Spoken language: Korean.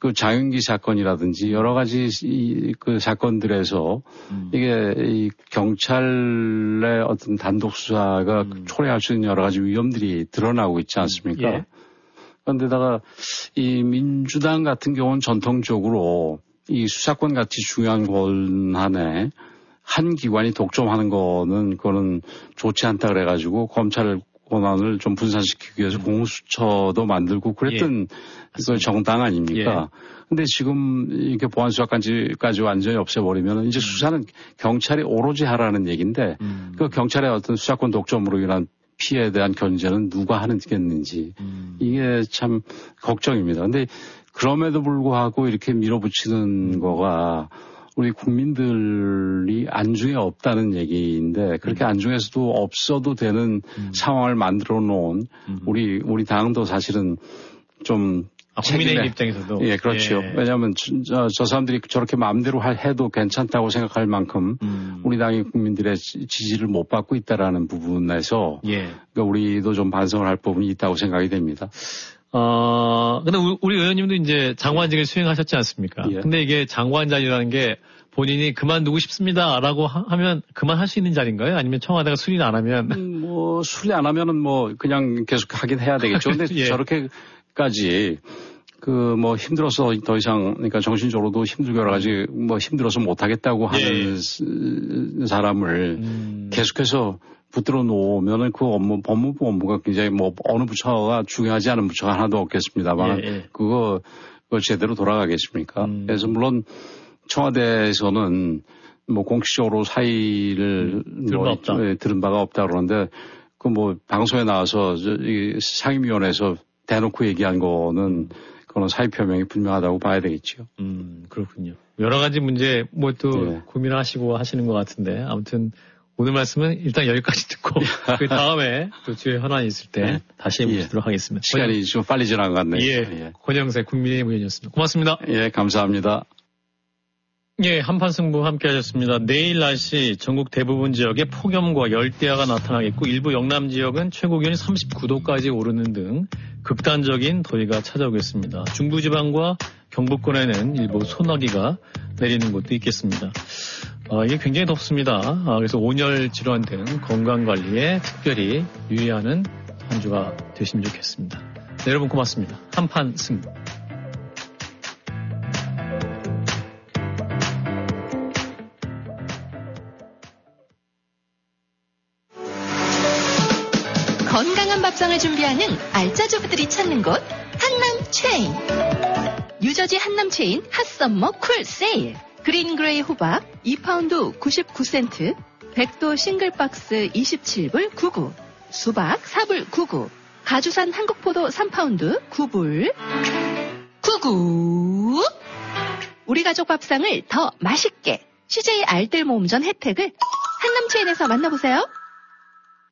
그 장윤기 사건이라든지 여러 가지 그 사건들에서 이게 이 경찰의 어떤 단독 수사가 초래할 수 있는 여러 가지 위험들이 드러나고 있지 않습니까? 예. 그런데다가 이 민주당 같은 경우는 전통적으로 이 수사권 같이 중요한 권한에 한 기관이 독점하는 거는 그거는 좋지 않다 그래가지고 검찰 권한을 좀 분산시키기 위해서 공수처도 만들고 그랬던 그 정당 아닙니까? 근데 지금 이렇게 보안수사까지 완전히 없애버리면 이제 수사는 경찰이 오로지 하라는 얘기인데 그 경찰의 어떤 수사권 독점으로 인한 피해에 대한 견제는 누가 하겠는지 이게 참 걱정입니다. 근데 그럼에도 불구하고 이렇게 밀어붙이는 거가 우리 국민들이 안중에 없다는 얘기인데 그렇게 안중에서도 없어도 되는 상황을 만들어 놓은 우리 당도 사실은 좀 국민의힘 입장에서도 예, 그렇죠. 예. 왜냐하면 저 사람들이 저렇게 마음대로 해도 괜찮다고 생각할 만큼 우리 당이 국민들의 지지를 못 받고 있다라는 부분에서 그러니까 우리도 좀 반성을 할 부분이 있다고 생각이 됩니다. 근데 우리 의원님도 이제 장관직을 수행하셨지 않습니까? 예. 근데 이게 장관 자리라는 게 본인이 그만두고 싶습니다라고 하면 그만할 수 있는 자리인가요? 아니면 청와대가 수리를 안 하면? 뭐 수리 안 하면은 뭐 그냥 계속 하긴 해야 되겠죠. 근데 예. 저렇게까지 그 뭐 힘들어서 더 이상 그러니까 정신적으로도 힘들고 여러 가지 뭐 힘들어서 못 하겠다고 하는 사람을 계속해서 붙들어 놓으면은 그 법무부 업무가 굉장히 뭐 어느 부처가 중요하지 않은 부처가 하나도 없겠습니다만 그거 제대로 돌아가겠습니까? 그래서 물론 청와대에서는 뭐 공식적으로 사의를 들은 바가 없다 그러는데 그 뭐 방송에 나와서 이 상임위원회에서 대놓고 얘기한 거는 그건 사의 표명이 분명하다고 봐야 되겠죠. 그렇군요. 여러 가지 문제 뭐 또 고민하시고 하시는 것 같은데 아무튼 오늘 말씀은 일단 여기까지 듣고 그 다음에 또 주요 현안이 있을 때 다시 묻도록 하겠습니다. 시간이 좀 빨리 지난 것 같네요. 권영세 국민의힘 의원이었습니다. 고맙습니다. 예, 감사합니다. 예, 한판 승부 함께 하셨습니다. 내일 날씨 전국 대부분 지역에 폭염과 열대야가 나타나겠고 일부 영남 지역은 최고 기온이 39도까지 오르는 등 극단적인 더위가 찾아오겠습니다. 중부지방과 경북권에는 일부 소나기가 내리는 곳도 있겠습니다. 이게 굉장히 덥습니다. 그래서 온열 질환 등 건강관리에 특별히 유의하는 한 주가 되시면 좋겠습니다. 네, 여러분 고맙습니다. 한판 승부. 건강한 밥상을 준비하는 알짜주부들이 찾는 곳 한남체인. 유저지 한남체인 핫썸머 쿨 세일. 그린그레이 호박 2파운드 99센트, 백도 싱글박스 27불 99, 수박 4불 99, 가주산 한국포도 3파운드 9불 99. 우리 가족 밥상을 더 맛있게 CJ 알뜰 모음전 혜택을 한남체인에서 만나보세요.